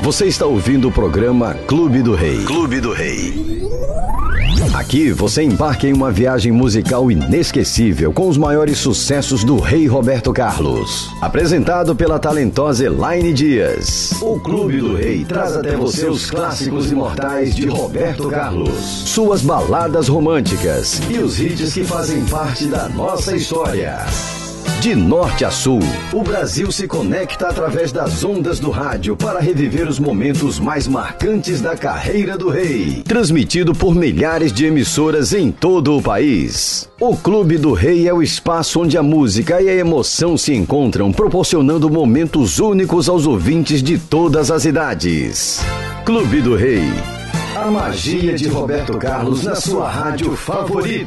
Você está ouvindo o programa Clube do Rei. Clube do Rei. Aqui você embarca em uma viagem musical inesquecível com os maiores sucessos do Rei Roberto Carlos. Apresentado pela talentosa Elaine Dias. O Clube do Rei traz até você os clássicos imortais de Roberto Carlos, suas baladas românticas e os hits que fazem parte da nossa história. De norte a sul, o Brasil se conecta através das ondas do rádio para reviver os momentos mais marcantes da carreira do rei. Transmitido por milhares de emissoras em todo o país. O Clube do Rei é o espaço onde a música e a emoção se encontram, proporcionando momentos únicos aos ouvintes de todas as idades. Clube do Rei. A magia de Roberto Carlos na sua rádio favorita.